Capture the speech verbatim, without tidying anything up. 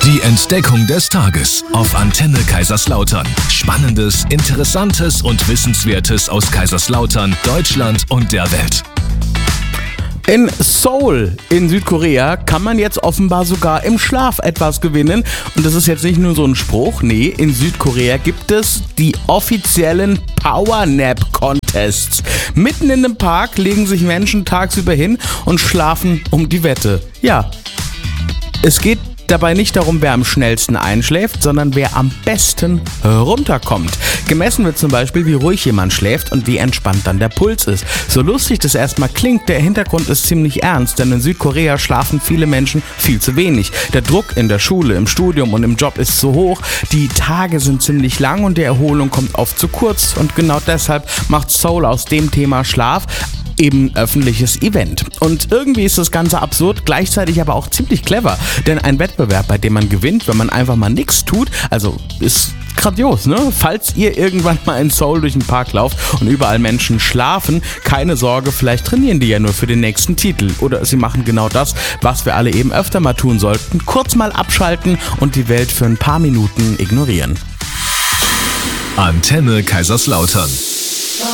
Die Entdeckung des Tages auf Antenne Kaiserslautern. Spannendes, Interessantes und Wissenswertes aus Kaiserslautern, Deutschland und der Welt. In Seoul in Südkorea kann man jetzt offenbar sogar im Schlaf etwas gewinnen. Und das ist jetzt nicht nur so ein Spruch. Nee, in Südkorea gibt es die offiziellen Power Nap Contests. Mitten in einem Park legen sich Menschen tagsüber hin und schlafen um die Wette. Ja, es geht dabei nicht darum, wer am schnellsten einschläft, sondern wer am besten runterkommt. Gemessen wird zum Beispiel, wie ruhig jemand schläft und wie entspannt dann der Puls ist. So lustig das erstmal klingt, der Hintergrund ist ziemlich ernst, denn in Südkorea schlafen viele Menschen viel zu wenig. Der Druck in der Schule, im Studium und im Job ist zu hoch, die Tage sind ziemlich lang und die Erholung kommt oft zu kurz. Und genau deshalb macht Seoul aus dem Thema Schlaf eben öffentliches Event. Und irgendwie ist das Ganze absurd, gleichzeitig aber auch ziemlich clever. Denn ein Wettbewerb, bei dem man gewinnt, wenn man einfach mal nichts tut, also ist grandios, ne? Falls ihr irgendwann mal in Seoul durch den Park lauft und überall Menschen schlafen, keine Sorge, vielleicht trainieren die ja nur für den nächsten Titel. Oder sie machen genau das, was wir alle eben öfter mal tun sollten. Kurz mal abschalten und die Welt für ein paar Minuten ignorieren. Antenne Kaiserslautern.